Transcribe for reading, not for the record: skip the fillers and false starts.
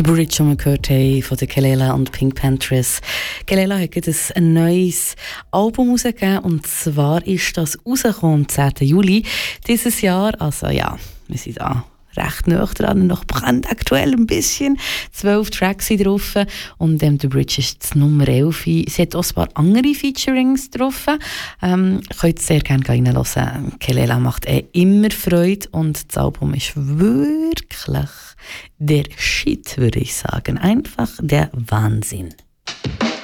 The Bridge, die wir gehört haben von der Kelela und Pink Panthers. Kelela hat gerade ein neues Album rausgegeben, und zwar ist das rausgekommen am 10. Juli dieses Jahr. Also ja, wir sind da recht nah dran, noch brandaktuell ein bisschen. 12 Tracks sind drauf und The Bridge ist das Nummer 11. Sie hat auch ein paar andere Featurings drauf. Könnt sehr gerne reinhören. Kelela macht immer Freude und das Album ist wirklich der Shit, würde ich sagen. Einfach der Wahnsinn.